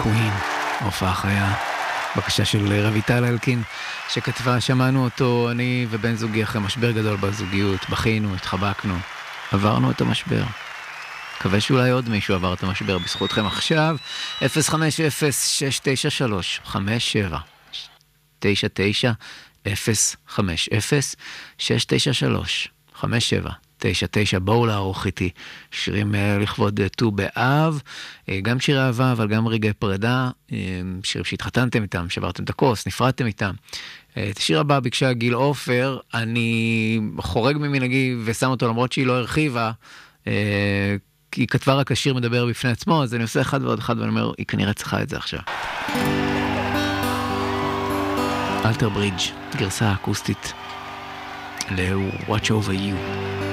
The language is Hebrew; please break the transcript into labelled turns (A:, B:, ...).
A: קווין, הופעה חיה, בקשה של רויטל אלקין שכתבה, שמענו אותו אני ובן זוגי אחרי משבר גדול בזוגיות, בכינו, התחבקנו, עברנו את המשבר. מקווה שאולי עוד מישהו עבר את המשבר בזכותכם. עכשיו 050-693-5799 050-693-5799. בואו לערוך איתי שירים לכבוד ט"ו באב, גם שירי אהבה אבל גם רגעי פרידה, שירים שהתחתנתם איתם, שברתם את הכוס, נפרדתם איתם. את השיר הבא ביקשה גיל עופר, אני חורג ממנהגי ושם אותו למרות שהיא לא הרחיבה, כי היא כתבה רק השיר מדבר בפני עצמו, אז אני עושה אחד ועוד אחד ואני אומר, היא כנראה צריכה את זה עכשיו. אלתר ברידג', גרסה אקוסטית ל-Watch Over You.